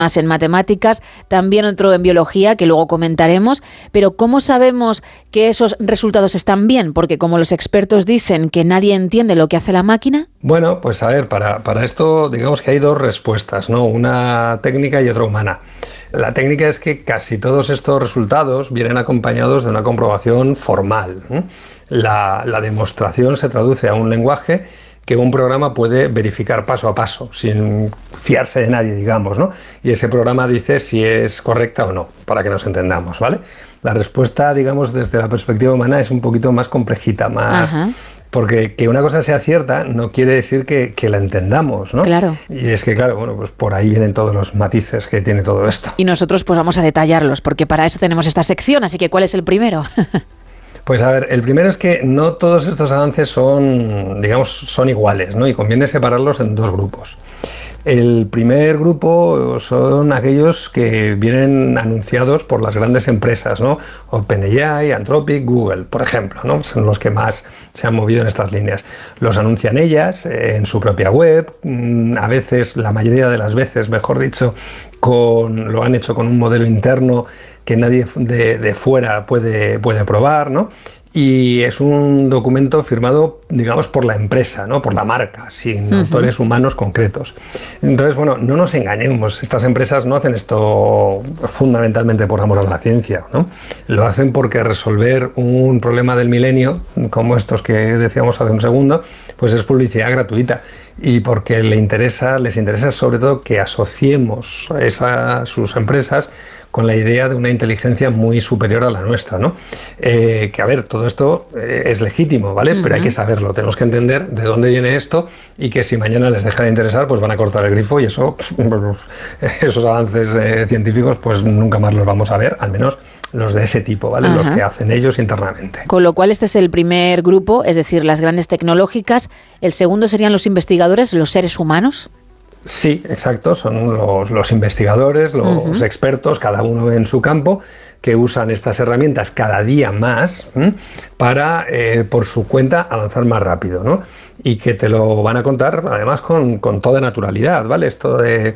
más en matemáticas, también otro en biología, que luego comentaremos. Pero ¿cómo sabemos que esos resultados están bien? Porque como los expertos dicen que nadie entiende lo que hace la máquina. Bueno, pues a ver, para esto digamos que hay dos respuestas, ¿no? Una técnica y otra humana. La técnica es que casi todos estos resultados vienen acompañados de una comprobación formal, ¿eh? La demostración se traduce a un lenguaje que un programa puede verificar paso a paso, sin fiarse de nadie, digamos, ¿no? Y ese programa dice si es correcta o no, para que nos entendamos, ¿vale? La respuesta, digamos, desde la perspectiva humana es un poquito más complejita, más... Ajá. Porque que una cosa sea cierta no quiere decir que la entendamos, ¿no? Claro. Y es que, claro, bueno, pues por ahí vienen todos los matices que tiene todo esto. Y nosotros pues vamos a detallarlos, porque para eso tenemos esta sección, así que ¿cuál es el primero? Pues a ver, el primero es que no todos estos avances son iguales, ¿no? Y conviene separarlos en dos grupos. El primer grupo son aquellos que vienen anunciados por las grandes empresas, ¿no? OpenAI, Anthropic, Google, por ejemplo, ¿no? Son los que más se han movido en estas líneas. Los anuncian ellas en su propia web, a veces, la mayoría de las veces, mejor dicho, lo han hecho con un modelo interno que nadie de fuera puede probar, ¿no? Y es un documento firmado, digamos, por la empresa, ¿no? Por la marca, sin autores humanos concretos. Entonces, bueno, no nos engañemos, estas empresas no hacen esto fundamentalmente por amor a la ciencia, ¿no? Lo hacen porque resolver un problema del milenio, como estos que decíamos hace un segundo, pues es publicidad gratuita. Y porque les interesa sobre todo que asociemos sus empresas con la idea de una inteligencia muy superior a la nuestra, ¿no? Que a ver, todo esto es legítimo, ¿vale? Pero hay que saberlo, tenemos que entender de dónde viene esto y que si mañana les deja de interesar, pues van a cortar el grifo y eso, esos avances científicos, pues nunca más los vamos a ver, al menos los de ese tipo, ¿vale? Los que hacen ellos internamente. Con lo cual este es el primer grupo, es decir, las grandes tecnológicas. El segundo serían los investigadores, los seres humanos. Sí, exacto, son los investigadores, los expertos, cada uno en su campo, que usan estas herramientas cada día más para, por su cuenta, avanzar más rápido, ¿no? Y que te lo van a contar, además, con toda naturalidad, ¿vale? Esto de...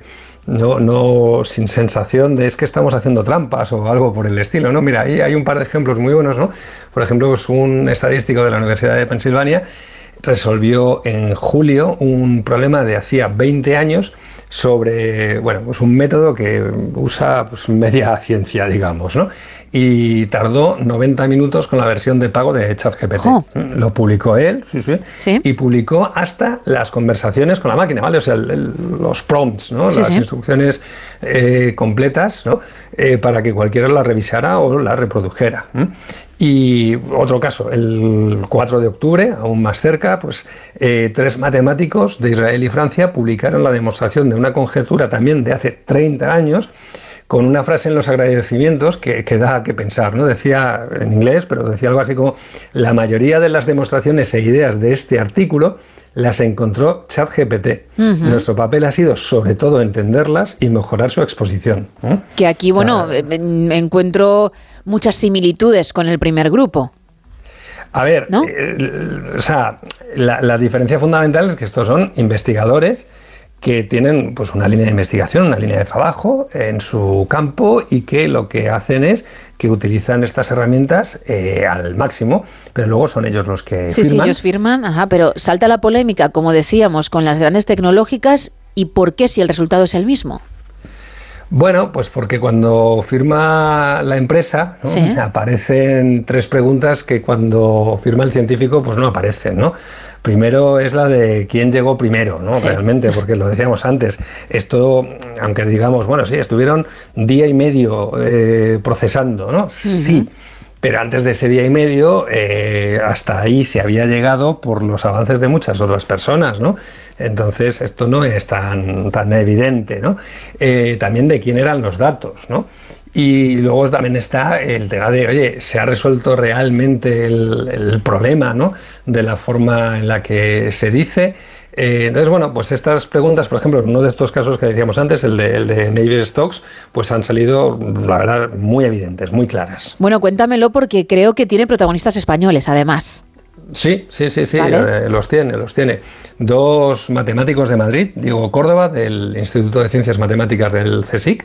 No sin sensación de es que estamos haciendo trampas o algo por el estilo, ¿no? Mira, ahí hay un par de ejemplos muy buenos, ¿no? Por ejemplo, pues un estadístico de la Universidad de Pensilvania resolvió en julio un problema de hacía 20 años sobre, bueno, pues un método que usa pues media ciencia, digamos, ¿no? Y tardó 90 minutos con la versión de pago de ChatGPT. Lo publicó él, sí, y publicó hasta las conversaciones con la máquina, ¿vale? O sea, los prompts, ¿no? Las instrucciones completas, ¿no? Para que cualquiera la revisara o la reprodujera. Y otro caso, el 4 de octubre, aún más cerca, pues 3 matemáticos de Israel y Francia publicaron la demostración de una conjetura también de hace 30 años, con una frase en los agradecimientos que da que pensar, ¿no? Decía en inglés, pero decía algo así como: la mayoría de las demostraciones e ideas de este artículo las encontró ChatGPT. Nuestro papel ha sido, sobre todo, entenderlas y mejorar su exposición. Que aquí, bueno, encuentro muchas similitudes con el primer grupo. A ver, ¿no? La diferencia fundamental es que estos son investigadores que tienen pues una línea de investigación, una línea de trabajo en su campo y que lo que hacen es que utilizan estas herramientas al máximo, pero luego son ellos los que firman. Sí, ellos firman, pero salta la polémica, como decíamos, con las grandes tecnológicas. ¿Y por qué si el resultado es el mismo? Bueno, pues porque cuando firma la empresa, ¿no? Aparecen 3 preguntas que cuando firma el científico pues no aparecen, ¿no? Primero es la de quién llegó primero, ¿no? Realmente, porque lo decíamos antes, esto, aunque digamos, bueno, sí, estuvieron día y medio procesando, ¿no? Sí. Pero antes de ese día y medio, hasta ahí se había llegado por los avances de muchas otras personas, ¿no? Entonces, esto no es tan evidente, ¿no? También de quién eran los datos, ¿no? Y luego también está el tema de, oye, ¿se ha resuelto realmente el problema, ¿no? De la forma en la que se dice? Entonces, bueno, pues estas preguntas, por ejemplo, en uno de estos casos que decíamos antes, el de Navier-Stokes, pues han salido, la verdad, muy evidentes, muy claras. Bueno, cuéntamelo porque creo que tiene protagonistas españoles, además. Sí, ¿Vale? los tiene. Dos matemáticos de Madrid, Diego Córdoba, del Instituto de Ciencias Matemáticas del CSIC,